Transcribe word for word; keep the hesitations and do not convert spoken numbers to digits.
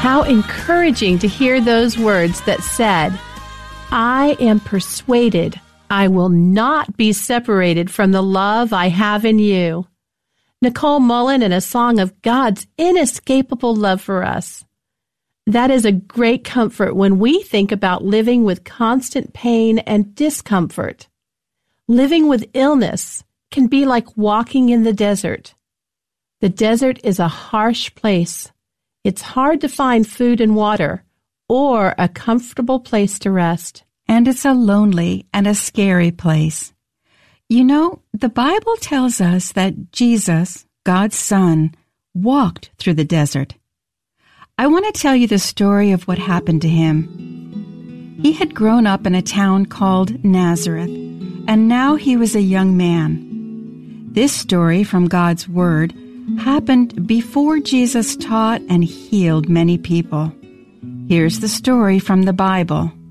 How encouraging to hear those words that said, I am persuaded I will not be separated from the love I have in you. Nicole Mullen in a song of God's inescapable love for us. That is a great comfort when we think about living with constant pain and discomfort. Living with illness can be like walking in the desert. The desert is a harsh place. It's hard to find food and water or a comfortable place to rest. And it's a lonely and a scary place. You know, the Bible tells us that Jesus, God's Son, walked through the desert. I want to tell you the story of what happened to him. He had grown up in a town called Nazareth, and now he was a young man. This story from God's Word happened before Jesus taught and healed many people. Here's the story from the Bible.